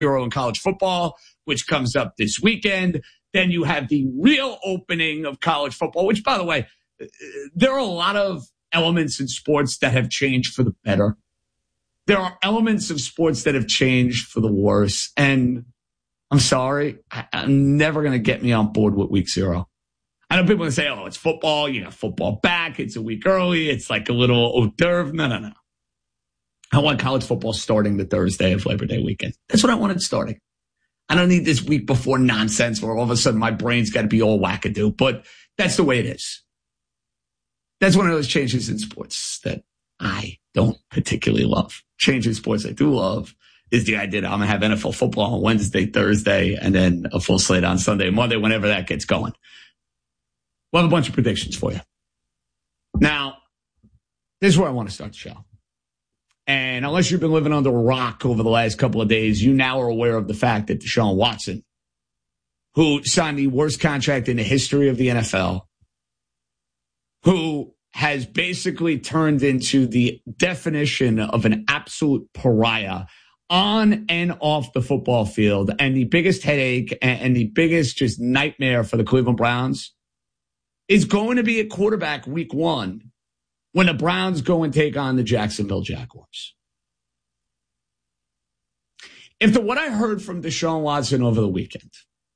Euro in college football, which comes up this weekend. Then you have the real opening of college football, which, by the way, there are a lot of elements in sports that have changed for the better. There are elements of sports that have changed for the worse. And I'm sorry, I'm never going to get me on board with week 0. I know people say, oh, it's football. You got football back. It's a week early. It's like a little hors d'oeuvre. No. I want college football starting the Thursday of Labor Day weekend. That's what I wanted starting. I don't need this week before nonsense where all of a sudden my brain's got to be all wackadoo. But that's the way it is. That's one of those changes in sports that I don't particularly love. Change in sports I do love is the idea that I'm going to have NFL football on Wednesday, Thursday, and then a full slate on Sunday, Monday, whenever that gets going. We'll have a bunch of predictions for you. Now, this is where I want to start the show. And unless you've been living under a rock over the last couple of days, you now are aware of the fact that Deshaun Watson, who signed the worst contract in the history of the NFL, who has basically turned into the definition of an absolute pariah on and off the football field, and the biggest headache and the biggest just nightmare for the Cleveland Browns is going to be at quarterback week 1 when the Browns go and take on the Jacksonville Jaguars. What I heard from Deshaun Watson over the weekend,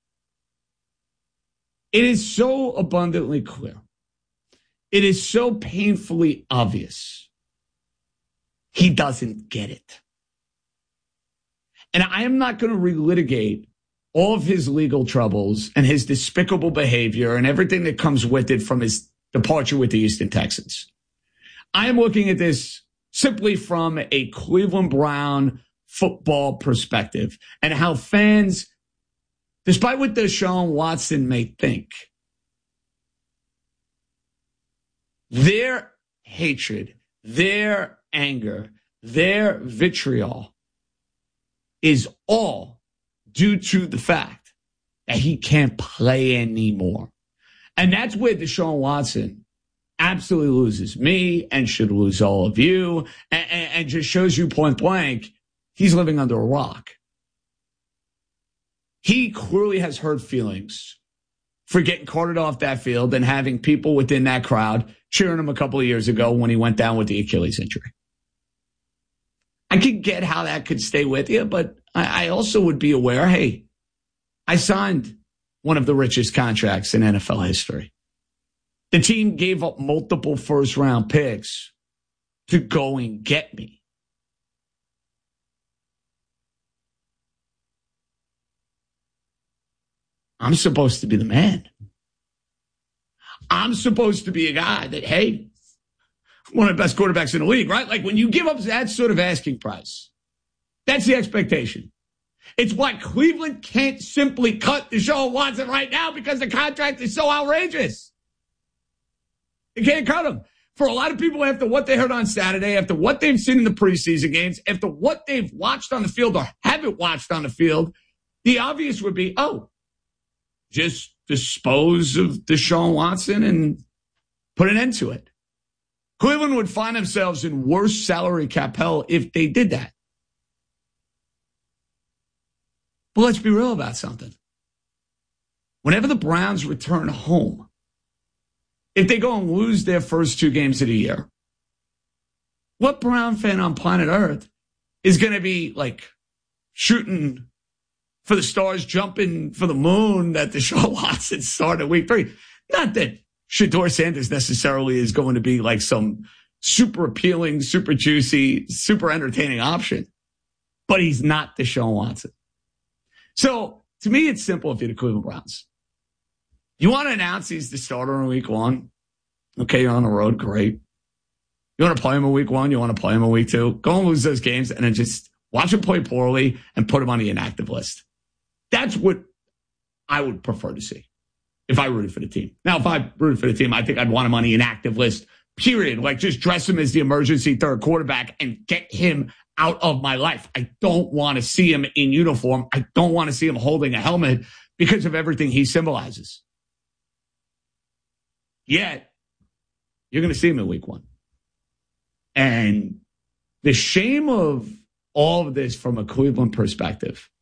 it is so abundantly clear. It is so painfully obvious. He doesn't get it. And I am not going to relitigate all of his legal troubles and his despicable behavior and everything that comes with it from his departure with the Houston Texans. I am looking at this simply from a Cleveland Brown football perspective and how fans, despite what Deshaun Watson may think, their hatred, their anger, their vitriol is all due to the fact that he can't play anymore. And that's where Deshaun Watson absolutely loses me and should lose all of you and just shows you point blank he's living under a rock. He clearly has hurt feelings for getting carted off that field and having people within that crowd cheering him a couple of years ago when he went down with the Achilles injury. I could get how that could stay with you, but I also would be aware, hey, I signed one of the richest contracts in NFL history. The team gave up multiple first-round picks to go and get me. I'm supposed to be the man. I'm supposed to be a guy that, hey, one of the best quarterbacks in the league, right? Like when you give up that sort of asking price, that's the expectation. It's why Cleveland can't simply cut Deshaun Watson right now because the contract is so outrageous. They can't cut him. For a lot of people, after what they heard on Saturday, after what they've seen in the preseason games, after what they've watched on the field or haven't watched on the field, the obvious would be, just dispose of Deshaun Watson and put an end to it. Cleveland would find themselves in worse salary cap hell if they did that. But let's be real about something. Whenever the Browns return home, if they go and lose their first 2 games of the year, what Brown fan on planet Earth is going to be like shooting for the stars, jumping for the moon that Deshaun Watson started week 3? Not that Shedeur Sanders necessarily is going to be like some super appealing, super juicy, super entertaining option, but he's not Deshaun Watson. So to me, it's simple if you're the Cleveland Browns. You want to announce he's the starter in week 1? Okay, you're on the road, great. You want to play him in week 1? You want to play him in week 2? Go and lose those games and then just watch him play poorly and put him on the inactive list. That's what I would prefer to see if I rooted for the team. Now, if I rooted for the team, I think I'd want him on the inactive list, period. Like, just dress him as the emergency third quarterback and get him out of my life. I don't want to see him in uniform. I don't want to see him holding a helmet because of everything he symbolizes. Yet, you're going to see him in week 1. And the shame of all of this from a Cleveland perspective